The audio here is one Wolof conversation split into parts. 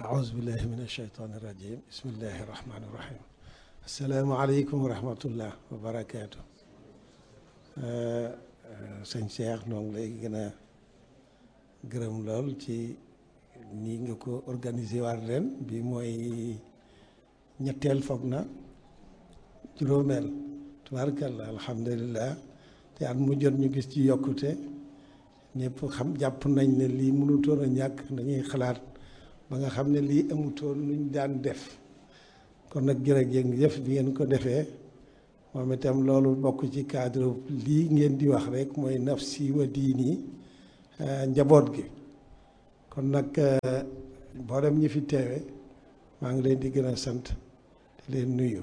أعوذ بالله من الشيطان الرجيم بسم الله الرحمن الرحيم السلام عليكم ورحمة الله وبركاته sëñ Cheikh noo ngi lay gën a gërëm lool ci nii nga ko organisé waat ren bi mooy ñetteel foog na juróomeel tubaarkalla alhamdulilah te at mu jot ñu gis ci yokkute ñëpp xam jàpp nañ ne lii mënutoon a ñàkk dañuy xalaat ba nga xam ne lii amutoon luñ daan def kon nag jërëjëf bi ngeen ko defee moom itam loolu bokk ci cadre lii ngeen di wax rek mooy nafsi wa diini njaboot gi kon nag mboolem ñi fi teewe maa ngi leen di gën a sant di leen nuyu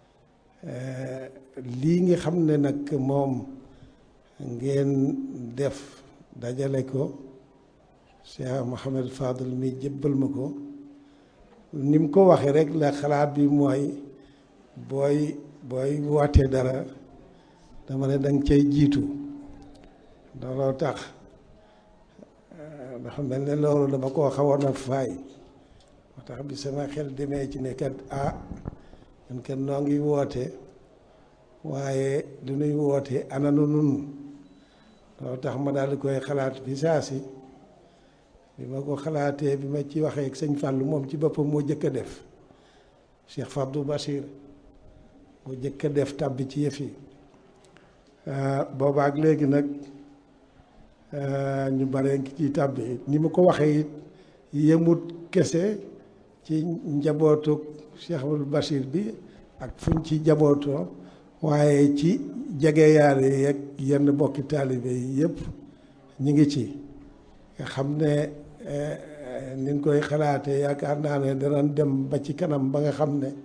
lii nga xam ne nag moom ngeen def dajale ko Cheikh Mouhamed Fadel mi jëbbal ma ko ni mu ko waxee rek la xalaat bi mooy booy wootee dara dama ne danga cay jiitu looloo tax dafa mel ne loolu dama koo xawoon a faay moo tax bi sama xel demee ci ne kat ñun kat noo ngi woote waaye lu nuy woote ananu nun loolu tax ma daal di koy xalaat bi saa si bi ma ko xalaatee bi ma ci waxee ak sëñ Fallou moom ci boppam moo jëkk a def Cheikh Fabdou Bachir moo jëkk a def tàbbi ci yëf yi boobaak léegi nag ñu bare ngi ci tàbbi ni ma ko waxee it yemut kese ci njabootu Cheikh Fabdou Bachir bi ak fuñ ci njabootoo waaye ci jegeyaale yeeg yenn bokki taalibe yi yëpp ñu ngi ci nga xam ne niñ koy xalaatee yaakaar naa ne danañ dem ba ci kanam ba nga xam ne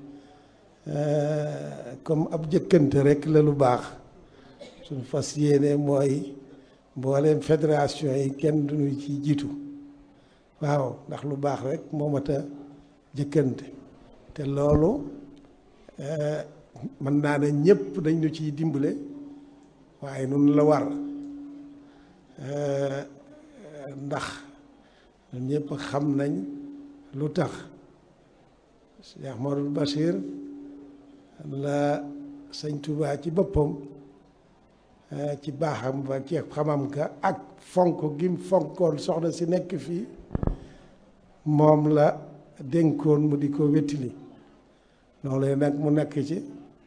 comme ab jëkkante rek la lu baax suñu fas yéene mooy mbooleem fédération yi kenn duñu ci jiitu waaw ndax lu baax rek moo mat a jëkkante te loolu mën naa ne ñëpp dañ ñu ciy dimbale waaye nun la war ndax ñun ñëpp xam nañ lu tax Cheikh Modou Bachir la sëñ Touba ci boppam ci baaxam ba ci xamam ka ak fonk gim fonkoon soxna si nekk fii moom la dénkoon mu di ko wettili loolu nag mu nekk ci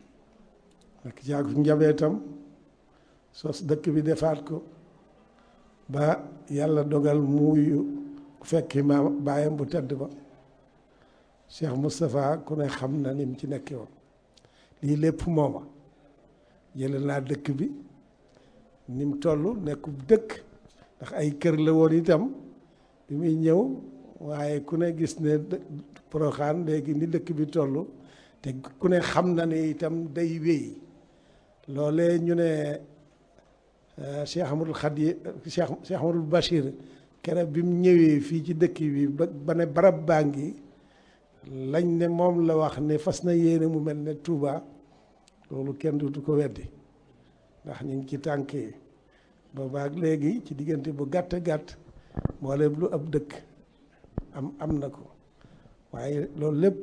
ak njabootam sos dëkk bi defaat ko ba yàlla dogal muuyu fekki ma baayam bu tedd ba Cheikh Moustapha ku ne xam na ni mu ci nekkee woon lii lépp mooma jële naa dëkk bi ni mu toll nekkub dëkk ndax ay kër la woon itam bi muy ñëw waaye ku ne gis ne Porokhane léegi ni dëkk bi toll te ku ne xam na ne itam day wéy loolee ñu ne Cheikh Amadou Khadi Cheikh Amadou Bachir keroog bi mu ñëwee fii ci dëkk bi ba ne barab baa ngi lañ ne moom la wax ne fas na yéene mu mel ne Touba loolu kenn du ko weddi ndax ñu ngi ci tànk yi boobaak léegi ci diggante bu gàtt gàtt mboolem lu ab dëkk am na ko waaye loolu lépp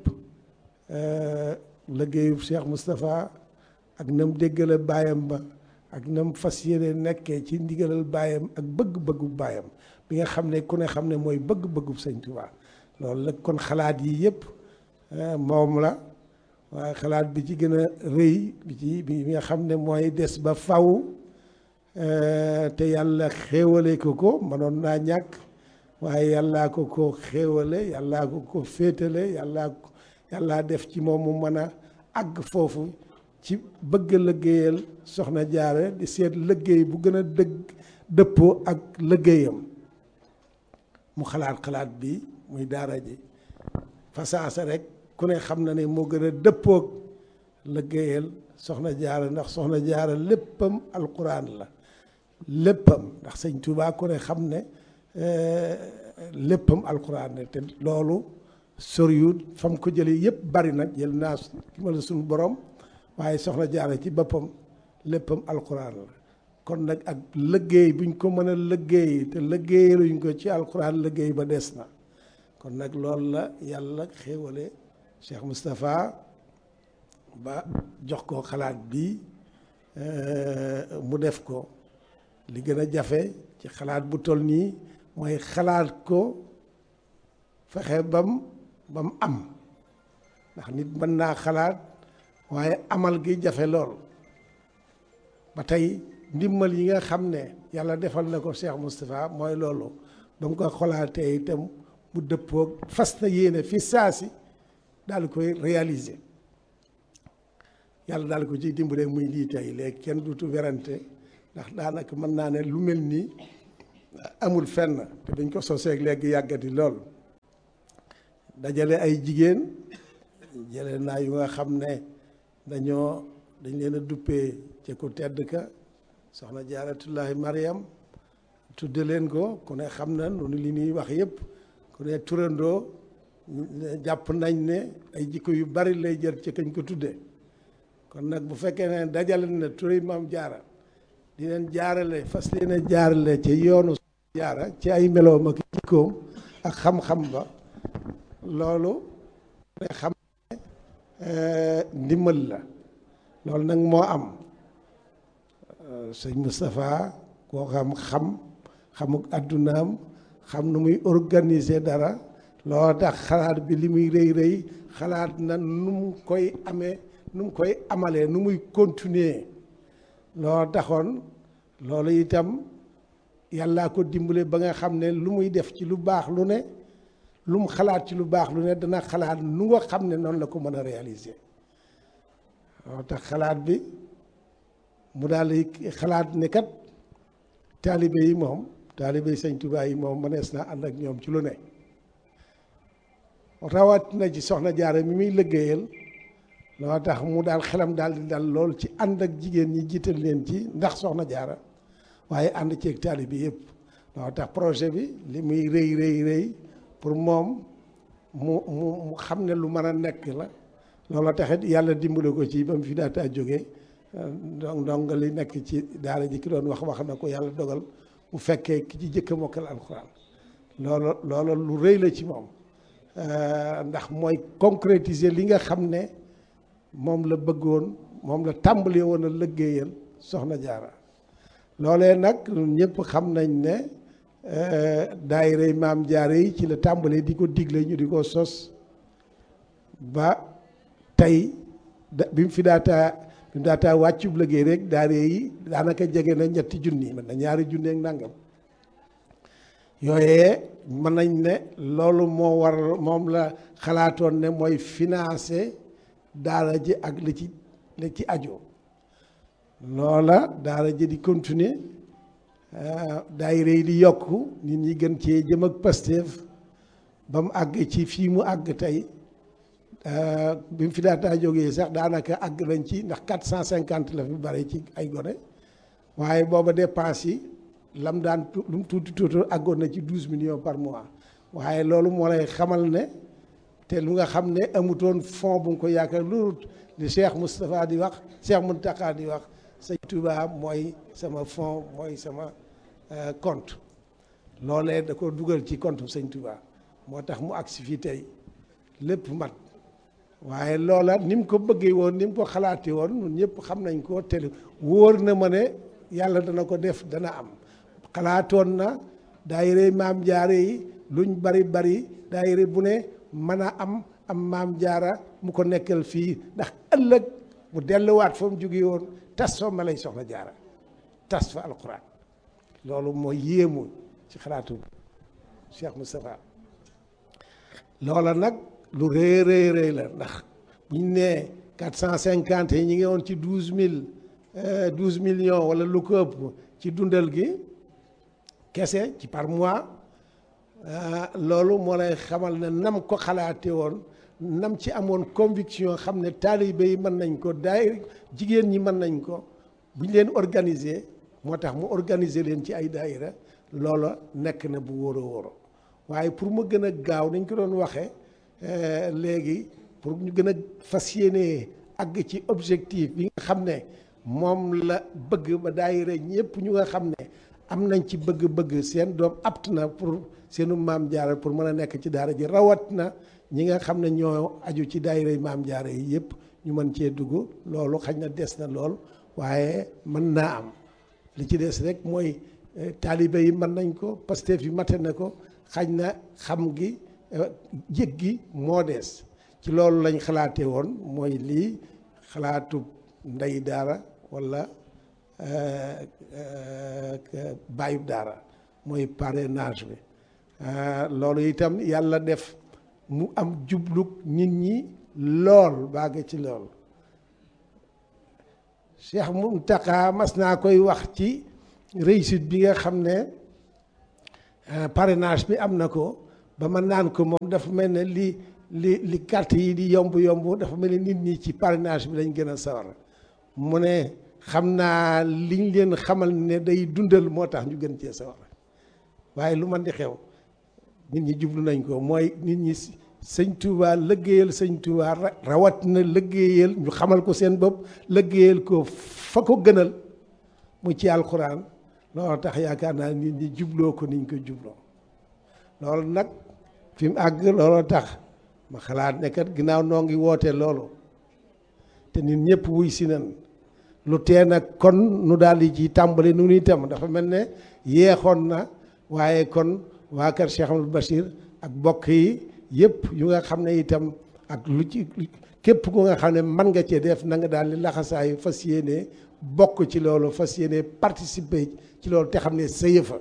liggéeyu Cheikh Moustapha ak nam déggale baayam ba ak nam fas yéene nekkee ci ndigalal baayam ak bëgg-bëggu baayam bi nga xam ne ku ne xam ne mooy bëgg-bëggu sëñ Tuubaa loolu la kon xalaat yi yëpp moom la waaye xalaat bi ci gën a rëy bi nga xam ne mooy des ba faw te yàlla xéewale ko mënoon naa ñàkk waaye yàllaa ko xéewale yàllaa ko féetale yàllaa def ci moom mu mën a àgg foofu ci bëgg liggéeyal soxna jaare di seet liggéey bu gën a dëppoo ak liggéeyam mu xalaat bi muy daara ji fasaasa rek ku ne xam na ne moo gën a dëppoo ak liggéeyal soxna jaare ndax soxna jaare léppam alquran la léppam ndax sëñ Tuubaa ku ne xam ne léppam alquran la te loolu soriwut fam ko jëlee yëpp bari nag jël naa ki ma la suñu borom waaye soxna jaare ci boppam léppam alquran la kon nag ak liggéey buñ ko mën a liggéey te liggéeyaluñ ko ci alquran liggéey ba des na kon nag loolu la yàlla xéewale Cheikh Moustapha ba jox ko xalaat bi mu def ko. li gën a jafe ci xalaat bu toll nii mooy xalaat ko fexe bam am ndax nit mën naa xalaat waaye amal gi jafe lool ba tey ndimbal yi nga xam ne yàlla defal na ko Cheikh Moustapha mooy loolu ba mu ko xalaatee itam mu dëppoog fas na yéene fi saasi daal koy réaliser yàlla daal ko ciy dimbale muy lii tey léegi kenn duutu werante ndax daanaka mën naa ne lu mel nii amul fenn te dañ ko soseeg léegi yàggati lool dajale ay jigéen jële naa yu nga xam ne dañ leen a duppee ci ku tedd ka soxna Jaaratullaahi Mariam tudde leen ko ku ne xam na nu li ñuy wax yëpp ku ne turandoo jàpp nañ ne ay jikko yu bari lay jël ci kañ ko tudde kon nag bu fekkee ne dajale na turi Maam Jaara di leen jaarale fas leen a jaarale ci yoonu jaara ci ay meloom ak jikkoom ak xam-xam ba loolu nga xam ne ndimbal la loolu nag moo am sëñ Moustapha koo xamuk addunaam xam nu muy organiser dara loo tax xalaat bi li muy rëy xalaat na nu mu koy amee nu mu koy amalee nu muy continuer loo taxoon loolu itam yàllaa ko dimbale ba nga xam ne lu muy def ci lu baax lu ne lu mu xalaat ci lu baax lu ne dana xalaat nu nga xam ne noonu la ko mën a réaliser loo tax xalaat bi mu daal di xalaat ne kat taalibe yi moom taalibe yi Sëñ Tuubaa yi moom mënees naa ànd ak ñoom ci lu ne rawat na ci soxna Jaara mi muy liggéeyal loo tax mu daal xelam daal di dal lool ci ànd ak jigéen ñi jiital leen ci ndax soxna Jaara waaye ànd ceeg taalibe bi yëpp loo tax projet bi li muy rëy pour moom mu xam ne lu mën a nekk la loolu taxit yàlla dimbale ko ci ba mu fi daataa jógee donc li nekk ci daara ji ki doon wax na ko yàlla dogal mu fekkee ki ci jëkk a mokkal alxuraan loolu lu rëy la ci moom ndax mooy concrétiser li nga xam ne moom la bëggoon moom la tàmbali woon a liggéeyal soxna Jaara loolee nag ñëpp xam nañ ne daayira Maam Jaara yi ci la tàmbalee di ko digle ñu di ko sos ba tey bi mu fi daataa wàccub liggéey rek daayira yi daanaka jege na 3 junni man na 2 junni ak nangam yooyee mën nañ ne loolu moom la xalaatoon ne mooy financer daara ji ak li ci aju loola daara ji di continuer daayira yi di yokk nit ñi gën cee jëm ak Pastef ba mu àgg ci fii mu àgg tey bi mu fi daataa jógee sax daanaka àgg nañ ci ndax 450 la fi bari ci ay gone waaye booba dépense yi lam daan lu mu tuuti àggoon na ci 12 millions par mois waaye loolu moo lay xamal ne te lu nga xam ne amutoon fond bu nga ko yaakaar loolu li Cheikh Moustapha di wax Cheikh Mountakha di wax Sëñ Touba mooy sama fond mooy sama compte loolee da ko dugal ci compte Sëñ Touba moo tax mu agsi fii tey lépp mat waaye loola ni mu ko bëggee woon ni mu ko xalaatee woon ñun ñëpp xam nañ ko te wóor na ma ne yàlla dana ko def dana am xalaatoon na daayira Maam Jaara yi luñ bari daayira bu ne mën a am Maam Jaara mu ko nekkal fii ndax ëllëg mu delluwaat fa mu jóge woon tas fa ma lay soxna Jaara tas fa alxuraan loolu mooy yéemu ci xalaatu Cheikh Moustapha loola nag lu rëy la ndax bu ñu nee 450 yi ñi ngi woon ci 12 millions wala lu ko ëpp ci dundal gi kese ci par mois loolu moo lay xamal ne nam ko xalaate woon nam ci amoon conviction xam ne taalibe yi mën nañ ko jigéen ñi mën nañ ko bu ñu leen organiser moo tax mu organiser leen ci ay daayira loola nekk na bu wóoro waaye pour mu gën a gaaw nañ ko doon waxee léegi pour ñu gën a fas yéene àgg ci objectif bi nga xam ne moom la bëgg ba daayira ñëpp ñu nga xam ne am nañ ci bëgg-bëgg seen doom apt na pour seenu maam jaara pour mën a nekk ci daara ji rawat na ñi nga xam ne ñoo aju ci daayira maam jaara yi yëpp ñu mën cee dugg loolu xañ na des na lool waaye mën naa am li ci des rek mooy taalibe yi mën nañ ko Pastef yi mate na ko xañ na xam gi jég gi moo des ci loolu lañ xalaate woon mooy lii xalaatu ndey daara walla bàyyub daara mooy parrainage bi loolu itam yàlla def mu am jublug nit ñi lool bàgg ci lool Cheikh Mountakha mas naa koy wax ci réussite bi nga xam ne parrainage bi am na ko ba ma naan ko moom dafa mel ne li carte yi di yomb dafa mel ne nit ñi ci parrainage bi lañ gën a sawar mu ne xam naa liñ leen xamal ne day dundal moo tax ñu gën cee sawar waaye lu man di xew nit ñi jublu nañ ko mooy nit ñi sëñ Touba lëggéeyal sëñ Touba rawat na lëggéeyal ñu xamal ko seen bopp lëggéeyal ko fa ko gënal mu ci alxuraan loolu tax yaakaar naa nit ñi jubloo ko niñ ko jubloo loolu nag fi mu àgg looloo tax ma xalaat ne kat ginnaaw noo ngi woote loolu te nit ñëpp wuy si nan lu tee nag kon nu daal di ci tàmbali nu nuy tam dafa mel ne yeexoon na waaye kon waa kër Cheikh Amadou Bachir ak bokk yi yëpp yu nga xam ne itam ak lu ci képp ku nga xam ne mën nga cee def na nga daal di laxasaayu fas yéene bokk ci loolu fas yéene participer ci loolu te xam ne sa yëfa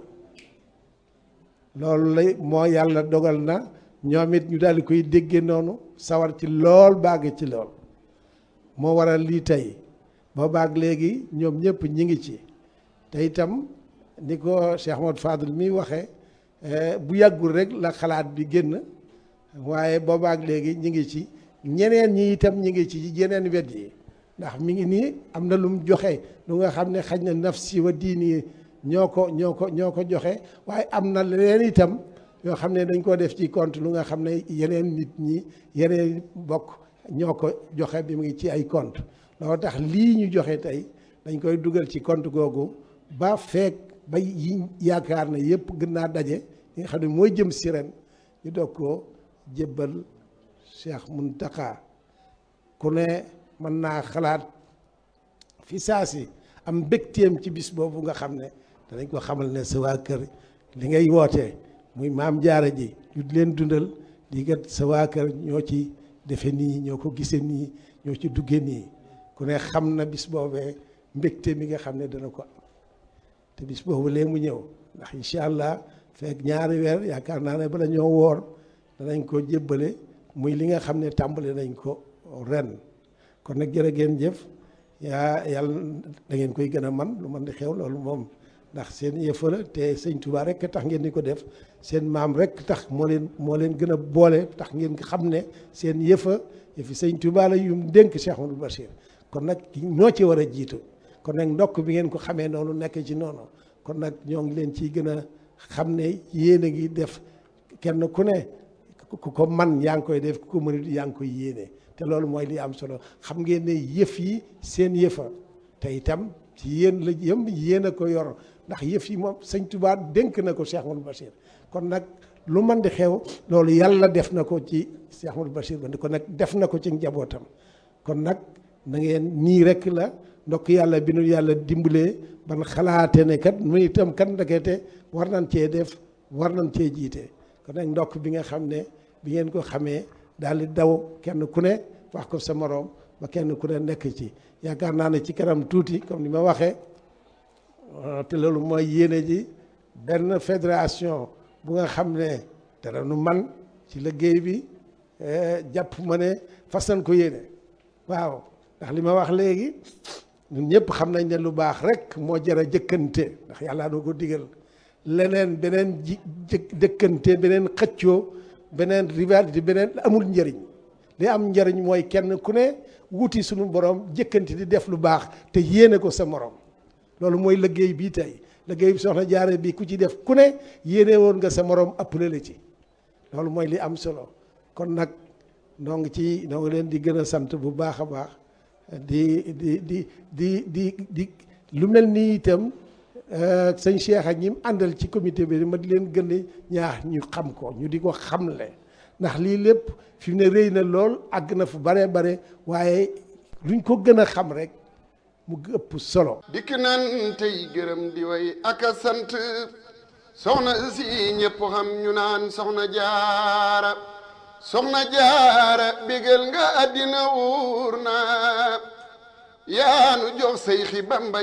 loolu lay moo yàlla dogal na ñoom it ñu daal di koy déggee noonu sawar ci lool bàgg ci lool moo waral lii tey boo baag léegi ñoom ñëpp ñi ngi ci te itam ni ko Cheikh Ahmadou Fadel mi waxee bu yàggul rek la xalaat bi génn waaye boobaak léegi ñi ngi ci ñeneen ñi itam ñi ngi ci yeneen wet yi ndax mi ngi nii am na lu mu joxe lu nga xam ne xaj na nafsi wa diini ñoo ko joxe waaye am na leneen itam yoo xam ne dañ koo def ci compte lu nga xam ne yeneen nit ñi yeneen bokk ñoo ko joxe bi mu ngi ci ay compte loolu tax lii ñu joxe tey dañ koy dugal ci compte googu ba feek ba yi yaakaar na yëpp gën naa daje yi nga xam ne mooy jëm si ren ñu doog koo jébbal Cheikh Mountakha ku ne mën naa xalaat fi saa si am mbégteem ci bis boobu nga xam ne danañ ko xamal ne sa waa kër li ngay wootee muy maam jaara ji ñu leen dundal di kat sa waa kër ñoo ci defe nii ñoo ko gisee nii ñoo ci dugge nii ku ne xam na bis boobee mbégte mi nga xam ne dana ko am te bis boobu lee mu ñëw ndax incha allah fekk ñaari weer yaakaar naa ne bala ñoo woor danañ ko jébbale muy li nga xam ne tàmbale nañ ko ren kon nag jërë ngeen jëf yàlla da ngeen koy gën a man lu man di xew loolu moom ndax seen yëfa la te sëñ Touba rek tax ngeen di ko def seen maam rek tax moo leen gën a boole tax ngeen xam ne seen yëfi sëñ Touba la yu mu dénk Cheikh Amadou Bachir kon nag ñoo ci war a jiitu kon nag ndokk bi ngeen ko xamee noonu nekk ci noonu kon nag ñoo ngi leen ciy gën a xam ne yéen a ngi def kenn ku ne ku ko man yaa ngi koy def ku ko mënut yaa ngi koy yéene te loolu mooy li am solo xam ngeen ne yëf yi seen yëfa te itam ci yéen la yéen a ko yor ndax yëf yi moom sëñ Touba dénk na ko Cheikh Amadou Bachir kon nag lu man di xew loolu yàlla def na ko ci Cheikh Amadou Bachir ba kon nag def na ko ci njabootam kon nag na ngeen nii rek la ndokk yàlla bi nu yàlla dimbalee ban xalaate ne kat mu itam kat ndekete war nañ cee def war nañ cee jiite kon nag ndokk bi nga xam ne bi ngeen ko xamee daal di daw kenn ku ne wax ko sa moroom ba kenn ku ne nekk ci yaakaar naa ne ci kanam tuuti comme ni ma waxee te loolu mooy yéene ji benn fédération bu nga xam ne dara nu man ci liggéey bi jàpp ma ne fas nañ ko yéene waaw ndax li ma wax léegi ñun ñëpp xam nañ ne lu baax rek moo jar a jëkkante ndax yàlla doo ko digal leneen beneen jëkkante beneen xëccoo beneen rivalité beneen amul njëriñ li am njëriñ mooy kenn ku ne wuti suñu borom jëkkante di def lu baax te yéene ko sa morom loolu mooy liggéey bii tey liggéey bi soxna jaare bi ku ci def ku ne yéene woon nga sa morom appelé la ci loolu mooy li am solo kon nag noo ngi leen di gën a sant bu baax a baax di lu mel nii itam sëñ Cheikh ak ñi mu àndal ci comité bi ma di leen gën a ñaax ñu xam ko ñu di ko xamle ndax lii lépp fi mu ne rëy na lool àgg na fu bare bare waaye luñ ko gën a xam rek mu ëpp solo. dikk nan tey gërëm di way ak a sant soxna si ñëpp xam ñu naan soxna jaara bégal nga àddina wuur na yaanu jox say xi Bamba